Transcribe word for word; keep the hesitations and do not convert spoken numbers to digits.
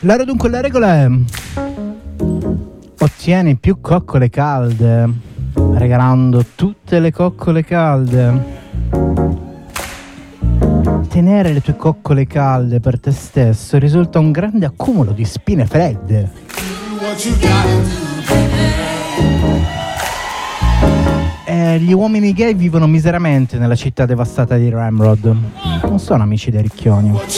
Allora dunque la regola è: ottieni più coccole calde regalando tutte le coccole calde. Tenere le tue coccole calde per te stesso risulta un grande accumulo di spine fredde. E gli uomini gay vivono miseramente nella città devastata di Ramrod. Non sono amici dei ricchioni.